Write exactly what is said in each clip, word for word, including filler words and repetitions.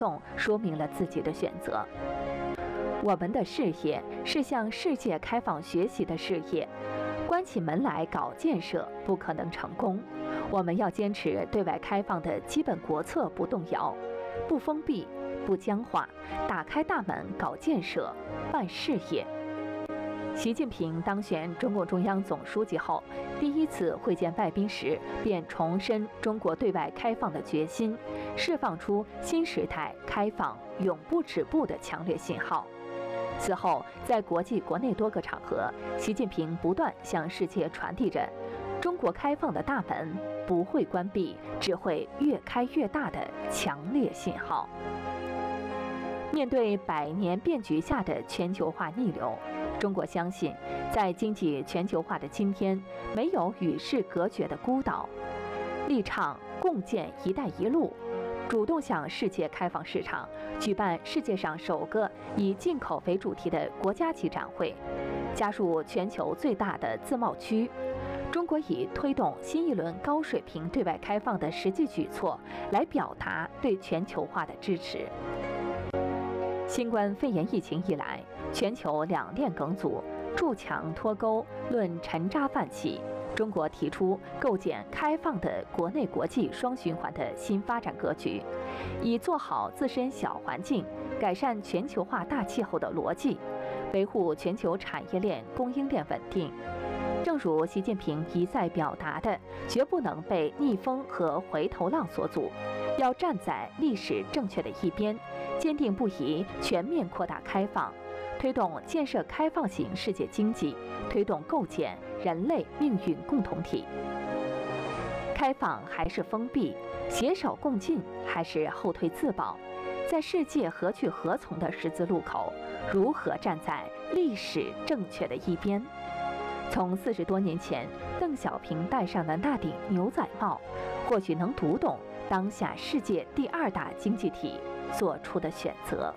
动说明了自己的选择。我们的事业是向世界开放学习的事业，关起门来搞建设不可能成功。我们要坚持对外开放的基本国策不动摇，不封闭，不僵化，打开大门搞建设，办事业。习近平当选中共中央总书记后，第一次会见外宾时，便重申中国对外开放的决心，释放出新时代开放永不止步的强烈信号。此后，在国际国内多个场合，习近平不断向世界传递着中国开放的大门不会关闭，只会越开越大的强烈信号。面对百年变局下的全球化逆流，中国相信，在经济全球化的今天，没有与世隔绝的孤岛，力倡共建“一带一路”，主动向世界开放市场，举办世界上首个以进口为主题的国家级展会，加入全球最大的自贸区。中国以推动新一轮高水平对外开放的实际举措，来表达对全球化的支持。新冠肺炎疫情以来，全球两链梗阻，筑墙脱钩，论沉渣泛起。中国提出构建开放的国内国际双循环的新发展格局，以做好自身小环境、改善全球化大气候的逻辑，维护全球产业链供应链稳定。正如习近平一再表达的，绝不能被逆风和回头浪所阻，要站在历史正确的一边，坚定不移全面扩大开放，推动建设开放型世界经济，推动构建人类命运共同体。开放还是封闭，携手共进还是后退自保，在世界何去何从的十字路口，如何站在历史正确的一边？从四十多年前邓小平戴上的那顶牛仔帽，或许能读懂当下世界第二大经济体做出的选择。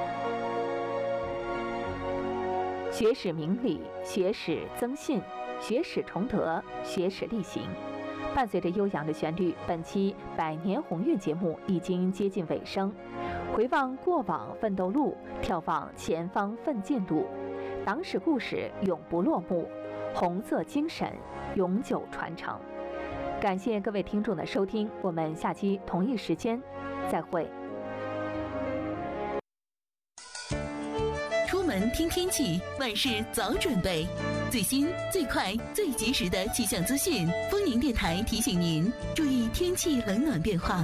学史明理，学史增信，学史崇德，学史力行。伴随着悠扬的旋律，本期百年鸿运节目已经接近尾声。回望过往奋斗路，眺望前方奋进路，党史故事永不落幕，红色精神永久传承。感谢各位听众的收听，我们下期同一时间再会。 出门听天气，万事早准备。最新、最快、最及时的气象资讯，丰宁电台提醒您注意天气冷暖变化。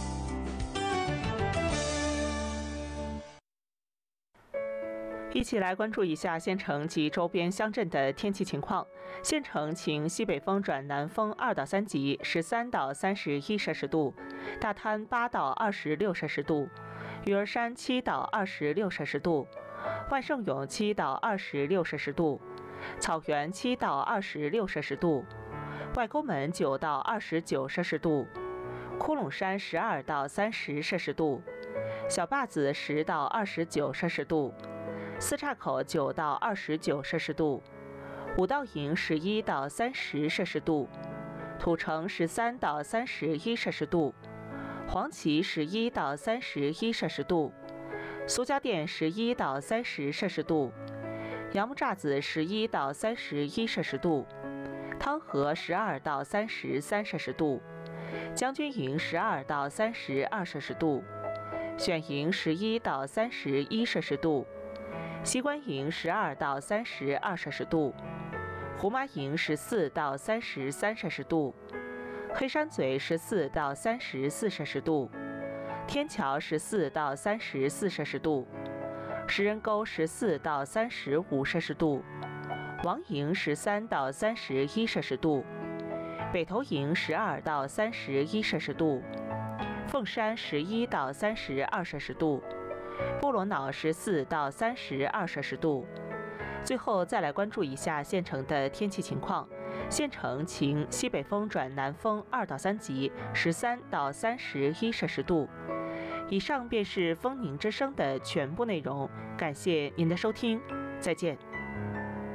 一起来关注一下县城及周边乡镇的天气情况。县城晴，西北风转南风二到三级，十三到三十一摄氏度；大滩八到二十六摄氏度；鱼儿山七到二十六摄氏度；万盛涌七到二十六摄氏度；草原七到二十六摄氏度；外沟门九到二十九摄氏度；窟窿山十二到三十摄氏度；小坝子十到二十九摄氏度；四岔口九到二十九摄氏度，五道营十一到三十摄氏度，土城十三到三十一摄氏度，黄岐十一到三十一摄氏度，苏家店十一到三十摄氏度，杨木栅子十一到三十一摄氏度，汤河十二到三十三摄氏度，将军营十二到三十二摄氏度，选营十一到三十一摄氏度。西关营十二到三十二摄氏度，胡麻营十四到三十三摄氏度，黑山嘴十四到三十四摄氏度，天桥十四到三十四摄氏度，石人沟十四到三十五摄氏度，王营十三到三十一摄氏度，北头营十二到三十一摄氏度，凤山十一到三十二摄氏度。波罗瑙十四到三十二摄氏度。最后再来关注一下县城的天气情况。县城晴，西北风转南风二到三级，十三到三十一摄氏度。以上便是丰宁之声的全部内容，感谢您的收听，再见。